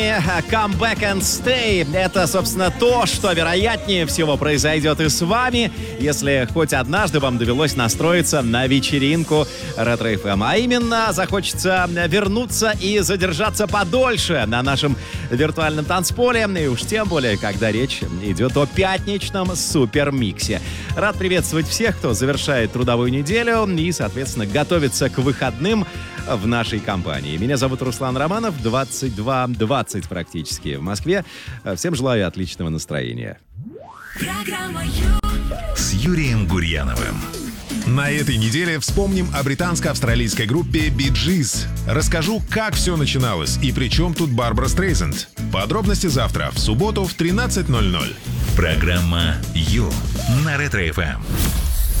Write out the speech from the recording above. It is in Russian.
Come back and stay. Это, собственно, то, что вероятнее всего произойдет и с вами, если хоть однажды вам довелось настроиться на вечеринку Ретро FM. А именно, захочется вернуться и задержаться подольше на нашем виртуальном танцполе. И уж тем более, когда речь идет о пятничном супермиксе. Рад приветствовать всех, кто завершает трудовую неделю и, соответственно, готовится к выходным в нашей компании. Меня зовут Руслан Романов, 22:20 практически в Москве. Всем желаю отличного настроения. С Юрием Гурьяновым. На этой неделе вспомним о британско-австралийской группе Bee Gees. Расскажу, как все начиналось и при чем тут Барбара Стрейзенд. Подробности завтра, в субботу в 13:00. Программа «Ю» на Ретро FM.